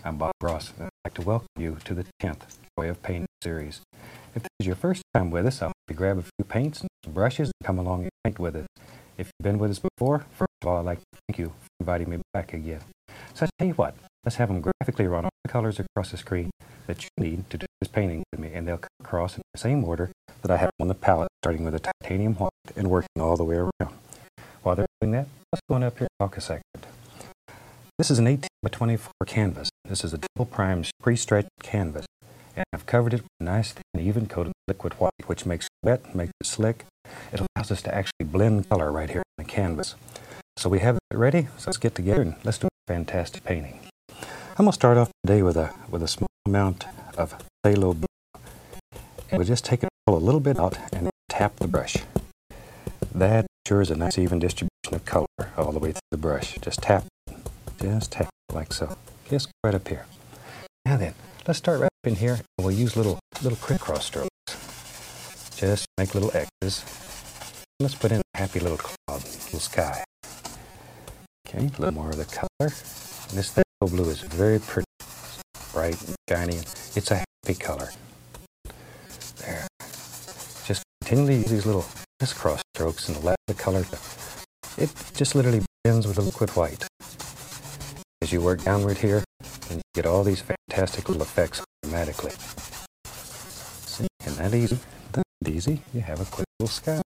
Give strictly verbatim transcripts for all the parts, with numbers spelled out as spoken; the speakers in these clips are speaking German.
I'm Bob Ross, and I'd like to welcome you to the tenth Joy of Painting series. If this is your first time with us, I'll help you grab a few paints and some brushes and come along and paint with us. If you've been with us before, first of all, I'd like to thank you for inviting me back again. So I tell you what, let's have them graphically run all the colors across the screen that you need to do this painting with me, and they'll come across in the same order that I have on the palette, starting with a titanium white and working all the way around. While they're doing that, let's go on up here and talk a second. This is an eighteen by twenty-four canvas. This is a double primed pre-stretched canvas. And I've covered it with a nice thin, even coat of liquid white, which makes it wet, makes it slick. It allows us to actually blend color right here on the canvas. So we have it ready, so let's get together and let's do a fantastic painting. I'm going to start off today with a, with a small amount of phthalo blue. And we'll just take it a little bit out and tap the brush. That ensures a nice even distribution of color all the way through the brush. Just tap it. Just tap it like so. Just right up here. Now then, let's start right up in here, and we'll use little little crisscross strokes. Just make little X's. Let's put in a happy little cloud, little sky. Okay, a little more of the color. And this phthalo blue is very pretty, bright and shiny. It's a happy color. There. Just continually use these little crisscross strokes and allow the color to, it just literally blends with the liquid white. As you work downward here, and you get all these fantastic little effects automatically. See, isn't that easy? That's easy. You have a quick little sky.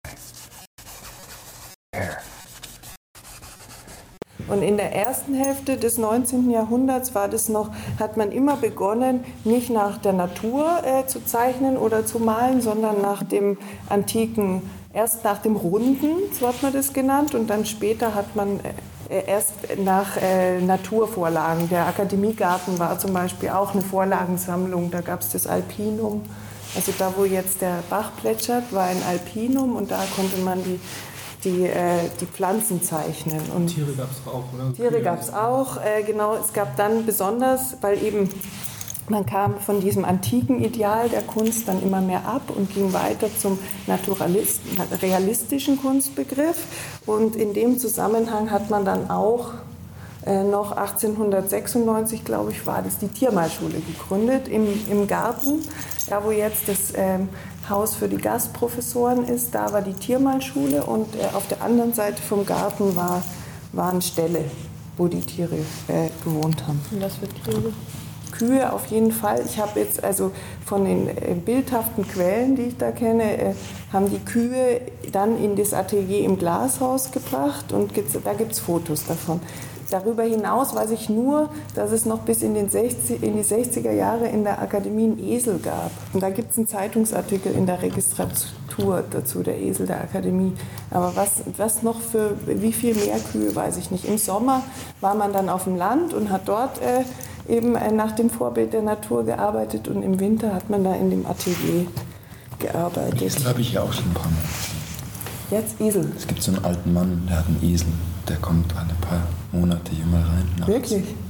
There. Und in der ersten Hälfte des neunzehnten Jahrhunderts war das noch, hat man immer begonnen, nicht nach der Natur äh, zu zeichnen oder zu malen, sondern nach dem antiken, erst nach dem Runden, so hat man das genannt, und dann später hat man äh, erst nach äh, Naturvorlagen. Der Akademiegarten war zum Beispiel auch eine Vorlagensammlung, da gab es das Alpinum. Also da, wo jetzt der Bach plätschert, war ein Alpinum, und da konnte man die Die, äh, die Pflanzen zeichnen. Und Tiere gab es auch, oder? Tiere gab es auch, äh, genau. Es gab dann besonders, weil eben man kam von diesem antiken Ideal der Kunst dann immer mehr ab und ging weiter zum Naturalist, realistischen Kunstbegriff. Und in dem Zusammenhang hat man dann auch äh, noch achtzehnhundertsechsundneunzig, glaube ich, war das, die Tiermalschule gegründet im, im Garten, da wo jetzt das ähm, Haus für die Gastprofessoren ist, da war die Tiermalschule, und äh, auf der anderen Seite vom Garten war, waren Ställe, wo die Tiere äh, gewohnt haben. Und was für Tiere? Kühe auf jeden Fall. Ich habe jetzt also von den äh, bildhaften Quellen, die ich da kenne, äh, haben die Kühe dann in das Atelier im Glashaus gebracht, und da gibt es Fotos davon. Darüber hinaus weiß ich nur, dass es noch bis in, den sechzig, in die sechziger Jahre in der Akademie einen Esel gab. Und da gibt es einen Zeitungsartikel in der Registratur dazu, der Esel der Akademie. Aber was, was noch für, wie viel mehr Kühe, weiß ich nicht. Im Sommer war man dann auf dem Land und hat dort äh, eben äh, nach dem Vorbild der Natur gearbeitet, und im Winter hat man da in dem Atelier gearbeitet. Esel habe ich ja auch schon ein paar Mal. Jetzt Esel. Es gibt so einen alten Mann, der hat einen Esel. Der kommt alle paar Monate hier mal rein. Nachts. Wirklich?